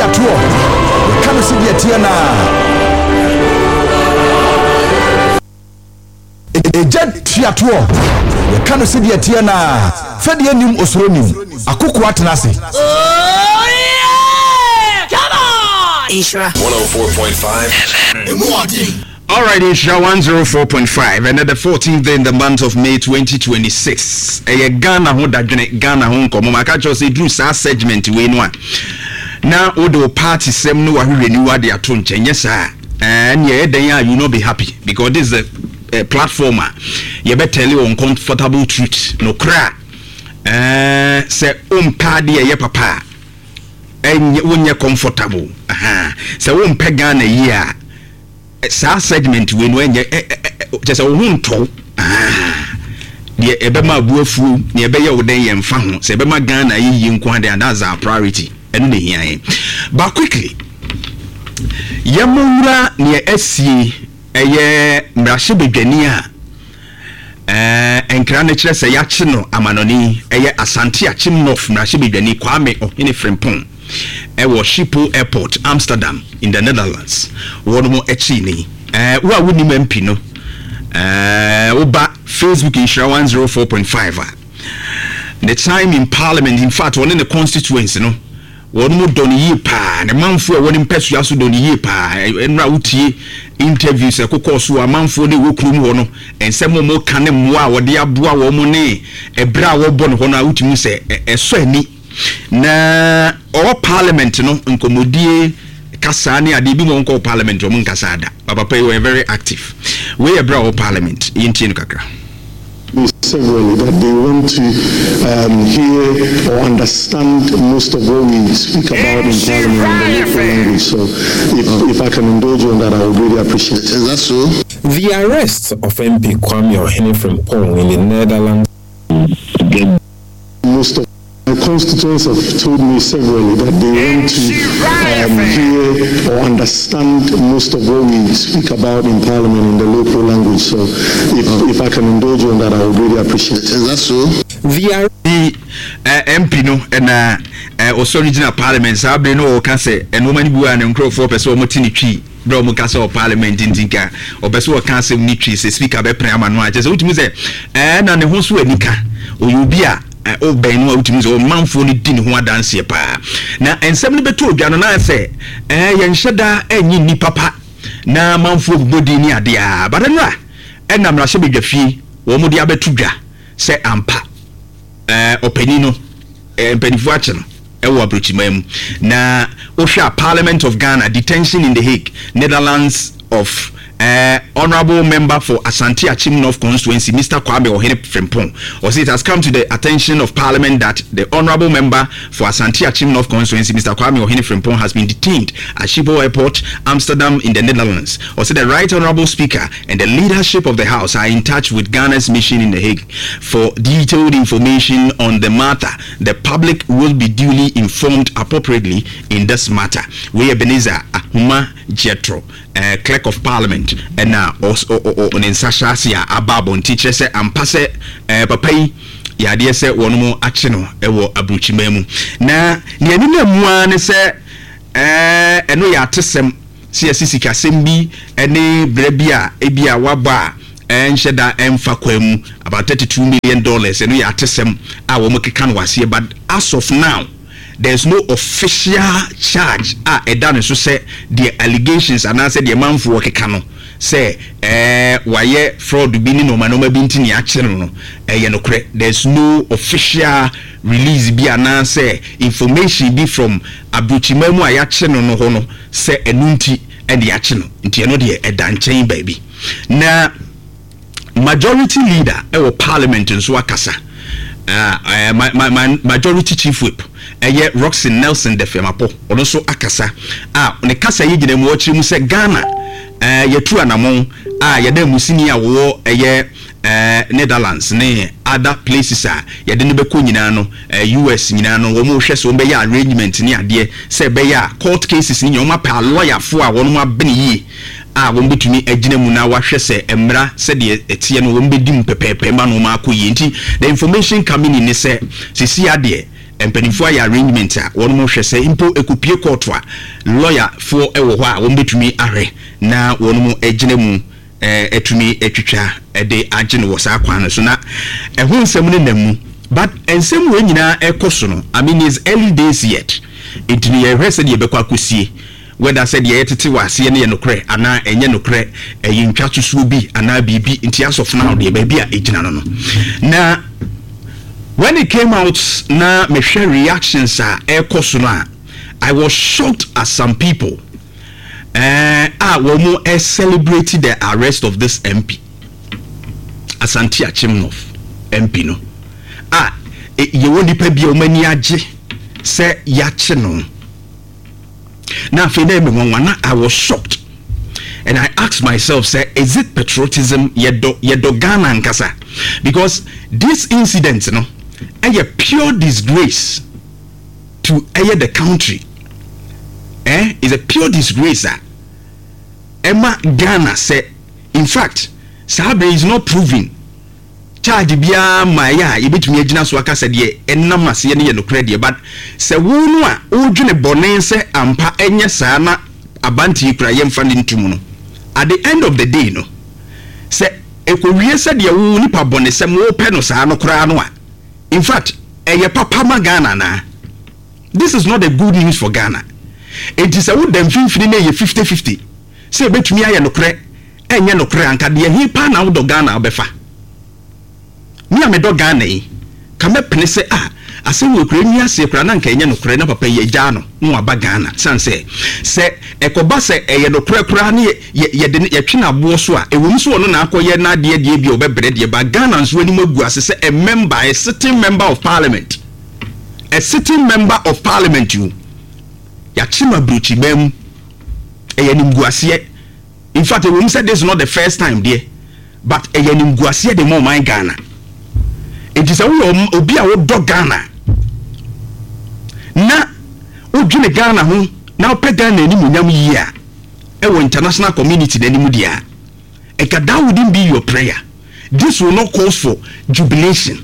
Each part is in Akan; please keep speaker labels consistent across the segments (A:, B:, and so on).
A: tuo kama sidia tiana Ejad tuo kama sidia tiana fedi enim osronim akoko atenase
B: Isra
C: 104.5 All right, Isra 104.5 and the 14th day in the month of May 2026. Ghana ho dadwene Ghana ho nkomo maka cho say do sa segment we no na odo party sem no wahwe ni wade ato nchen yesa and ye den you no be happy because this is a platform you better tell you uncomfortable truth no cry say pade ye papa enye wonye comfortable say pe Ghana yi a sa segment we no enye just wo hunto de ebema abuafu ne ebeye wo den yemfa ho say ebema Ghana yi nko ade and that's our priority and the here but quickly yamura ne asie eye mrahye bedwani a enkra ne kire say ya chi no amanoni eye asante achim nof mrahye bedwani Kwame Ohene Frimpong ewo Schiphol Airport Amsterdam in the Netherlands one more echini wa woni mampi no oba Facebook Isra 104.5 the time in parliament in fact one in the constituency no one more doni pa na manfo e woni mpesu aso doni pa enra utie interviews e kokoso amanfo ne wokrum ho no ensem mo kane mo a wode aboa wo mo ne ebra wo bo no ho na utimi se eso ani na all parliament no nkomodie kasa ne ade bi mo nko parliament o mo nkasa ada papa you were very active we ebra all parliament yintie no kakra
D: severally that they want to hear or understand most of what we speak about in parliament in the local language. So if I can indulge you on that, I would really appreciate it. Is that so?
E: The arrest of MP Kwame Ohene Frimpong in the Netherlands.
D: Most of my constituents have told me severally that they want to hear or understand most of what we speak about in parliament in the local language. So if I can indulge you on that, I would really appreciate it. Is that so?
E: The
C: MP no and also original parliament sabe no can say and woman bu an nkrofo person o motini twi bro mo kasa o parliament ndinka o person o kan say ni twi say speaker be pre ama no a just utimi say na ne ho so anika o yubi a o ben no utimi say o manfo ni di ne ho adanse pa na ensem ne beto odwa no na say ye nheda anyi ni papa na manfo bodi ni ade a badanra na mrahye bedwafie wo mo de abeto dwa say ampa openino penifo achen ewo abrochimam na ohwa Parliament of Ghana detention in The Hague Netherlands of honorable member for Asante Achim North constituency Mr. Kwame Ohene Frimpong. Also, it has come to the attention of Parliament that the honorable member for Asante Achim North constituency Mr. Kwame Ohene Frimpong has been detained at Schiphol Airport, Amsterdam in the Netherlands. Also, the Right Honorable Speaker and the leadership of the House are in touch with Ghana's mission in The Hague for detailed information on the matter. The public will be duly informed appropriately in this matter. We Ebenezer Ahuma Jetro, clerk of Parliament, and now also on in Sashasia Ababon teacher say ampase papai ya de say wono mo ache no ewo abruchimemu na ne ani na mua ne say eno ya tesem se asisika sembi ene brebia ebia waba enhyeda emfa kwam about $32 million eno ya tesem a wo mo keka no wase but as of now there's no official charge edane so say the allegations and answer the manfo workeka no say waye fraud bi ni no manoma bi ntini a kire no ye no kre there's no official release bi and say information be from abruchimamu a ya kire no ho no say enunti and the action nti eno de edanchen baby na majority leader e parliament nso akasa majority chief whip Roxy Nelson de Femapo ono so akasa ne kasa yigina mu ochiri mu se Ghana yetu anamon yeda musini a wo Netherlands ne other places yede ne beko nyina no US nyina no wo mo hwe so be ya arrangement ni ade se be ya court cases ni nyoma pa lawyer fo a wono ma bene yi won betumi agina mu na wahwe se emra se de etie no won bedim pepepe ma no ma akoyi nti the information coming in se sisi ade empenifo ya arrangement a won mo hwe se impo ekopie court a lawyer for ewo ho a won betumi ahwe na won mo egine mu etumi etwitwa de agene wo sa kwan so na eho nsem ne namu but ensem we nyina ekoso no I mean is early days yet it ni ehwe se de bekwa kosie whether said ye tete wase ne ye nokre ana enye nokre yintwa tusuo bi ana bibi nti asof na de ba bi a egina no na when it came out na me share reactions ekoso no I was shocked at some people womo celebrated the arrest of this MP Asante Achimnov MP no ye woni pa bia o mani age se ya che no na fe na me wonwa I was shocked and I asked myself say is it patriotism yedo Ghana nkasa because this incident no a pure disgrace to the country is a pure disgrace Emma Ghana say in fact Sabe is not proving charge bia maya ibetumi agina so aka se de enam ase ne ye no credit but se wonu a odwene bone se ampa enye saa na abanti kura ye mfa ntum no at the end of the day no se ekowie se de wo nipa bone se mo pe no saa no kura no a in fact eye papa ma Ghana na this is not a good news for Ghana it is a would dem finfini na ye 50-50 se betumi aye no kure enye no kure anka de he pa na wo do Ghana obefa me amedo Ghana yi ka me pene se ase wo kure ni ase kura na nka enye no kure na papa ye gya no no aba Ghana sanse se ekoba se eye no kure kura na ye de ye twe na bo so a ewum so no na akoye na de bi obebre de ba Ghana nso ani magu ase se a sitting member of parliament you ya chima bruchi bem eye ni mguase in fact we said this is not the first time there but eye ni mguase de mo man Ghana it is a obi a wo do Ghana na odwene Ghana ho na ope Ghana ni munyam yi a ewo international community na ni mu dia that wouldn't be your prayer. This will not cause for jubilation.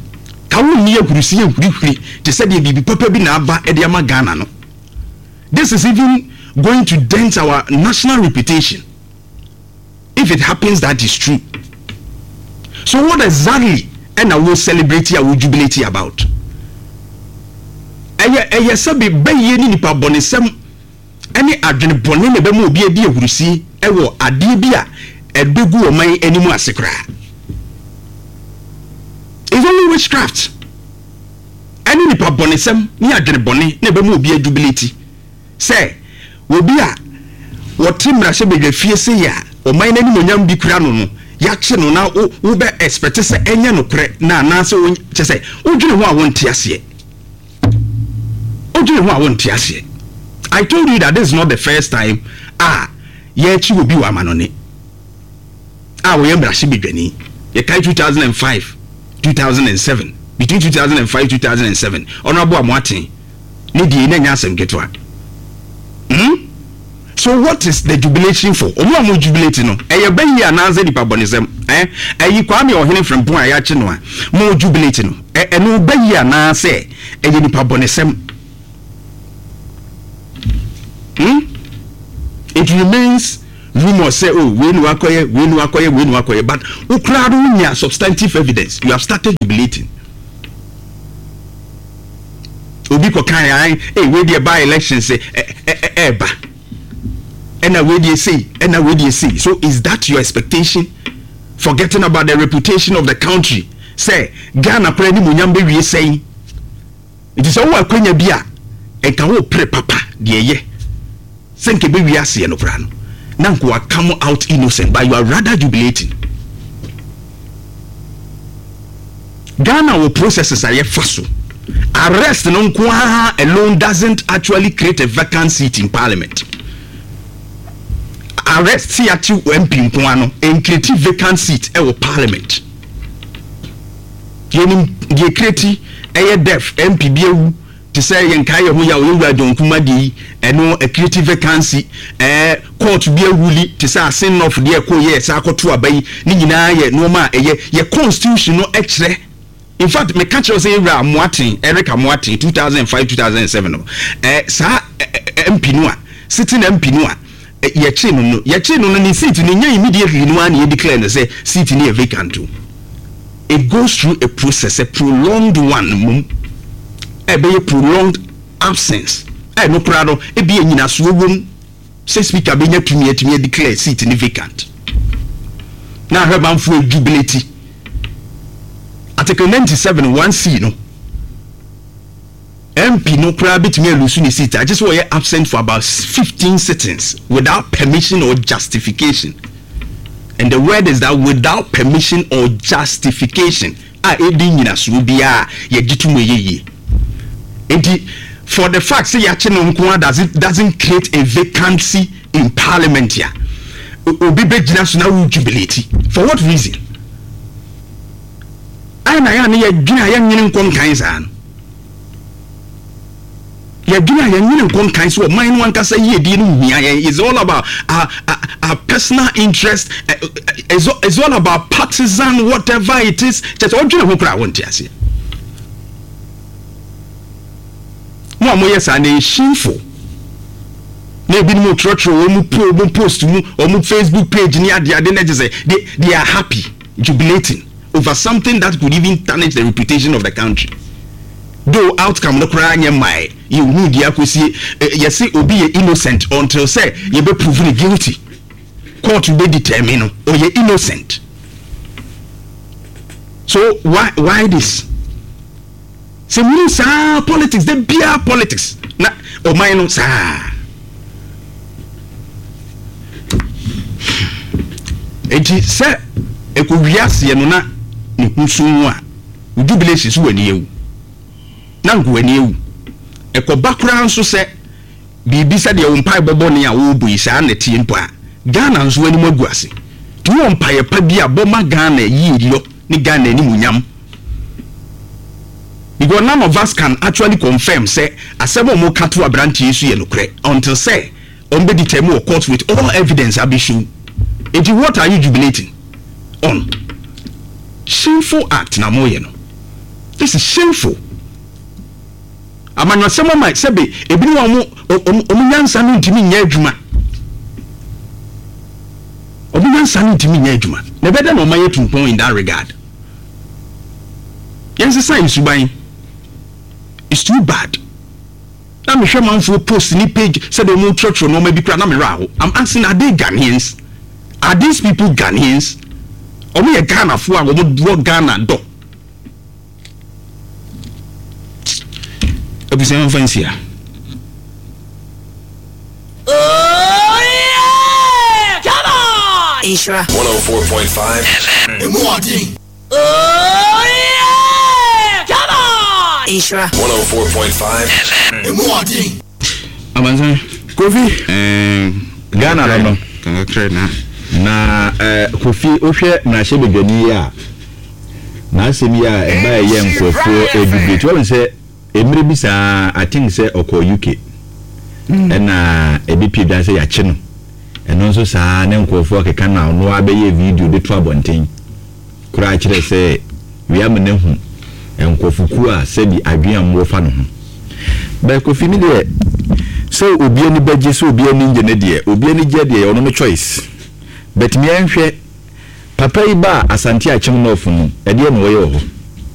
C: This is even going to dent our national reputation if it happens that is true. So what exactly and I will celebrate I will jubilate about? Any adwene bone ne be mu obi adi ehurusi ewo ade bia edegu oman animu asekra. It's only witchcraft. Any nipa bone sem ni adwene bone ne be mu obi ajubility. Say obi a wotimra se bedwa fie se ya oman animu nyam bi kura no no ya che no na wo be expect se enye no kre na na se wo che se odwene ho a wonte ase. Odwene ho a wonte ase. I told you that this is not the first time. Yechi will be wa manone. We embrace bidweni. Ye kai 2005, 2007. Between 2005 2007. Honorable Amwati. Ni di na nyasem ketwa. So what is the jubilation for? Omo mo jubilate no. Eye ben yi ananze di pabonisem. Eyi Kwame Ohene from Pon Ayache no a. Mo jubilate no. No ben yi ananze eye di pabonisem. It remains rumors say we no akoye but ukradu nya substantive evidence. You have started jubilating. Obi ko kan we dey by elections say eba and we dey say so is that your expectation? Forgetting about the reputation of the country. Say Ghana pre ni munyam be wie say it is all akwanya bia e kan wo pre papa de ye senke be wi ase no kra no na nko come out innocent but you are rather jubilating. Ghana will processes are faso. Arrest no nko alone doesn't actually create a vacant seat in parliament. Arrest CRT MP nko ano and create vacant seat e parliament. Yenim die create def MP biewu to say yenkai ho ya owura donkuma di eno a creative vacancy court be rule to say sin of the ko ye sa akoto abai ni nyina ye no ma ye constitution no ekre in fact me catch us Eric Amoatin 2005-2007 no sa MP no a sitting MP no a yeche no ni seat ni nya immediately no an ye declare no say seat ni vacant. It goes through a process, a prolonged one, a very prolonged absence. No prado, a be in a swoon, say speaker being to me declare seat in vacant. Now her man for jubility. Article 97 1C no. MP no crab it me lose seat. I just were absent for about 15 sittings without permission or justification. And the word is that without permission or justification. For the fact say doesn't create a vacancy in parliament here. Jubilate. For what reason? It's all about our personal interest. It's all about partisan, whatever it is. Just all you want to say. No, yes, and shameful. Maybe no church or post or Facebook page near they are happy, jubilating over something that could even tarnish the reputation of the country. Though outcome no crying my you need yakusi say obi innocent until say you be proven guilty. Court will be determined or you innocent. So why this? Say we say politics, they be politics. Na o mine no sa. Enti say e ko wiase no na ne husu a jubilation so wani ewu. Na ngwani ewu ekoba kura nso se bibi se de wompai bobone a wo bui sa na tie mpo a Ghana nso ani maguase tu wompai pa bi a boma Ghana yiro ni Ghana ni munyam because none of us can actually confirm say asebo mo kato abranti yesu ye nokre until say on be determine court with all evidence abishu. What are you jubilating on? Shameful act na moye no. This is shameful. Amanyo sema mai sebe ebini wa omunyansa no ntimi nya adwuma. Omunyansa no ntimi nya adwuma. Na beda no maye tumpon in that regard. Yes, say suban. It's too bad. Na me hwe manfo post ni page said the mo church no ma bi kra na me raho. I'm asking, are they Ghanaians? Are these people Ghanaians? Omo ye Ghana fo a wo do Ghana do. Ebusen fancy a.
B: Oh yeah! Come on! Isra
F: 104.5 FM.
B: Oh yeah! Come on! Isra
F: 104.5 FM.
C: Amansan Kofi
A: Ghana no na Kofi ohwe na hye bedwani a na asemi a eba ye nkofo edubeti wo se emre bi sa I think say oko UK na ebipi da say ya che no eno nso sa ne nkofo keka na no abeye video de to abonten kura kire say wi am ne hu nkofo ku a se bi adwen mo fa no ho ba Kofi ni de so obi ani baje so obi ani nje ne de obi ani je de ono no choice but me anhwe papa yi ba asante a chem no ofu no e de no wo ye ho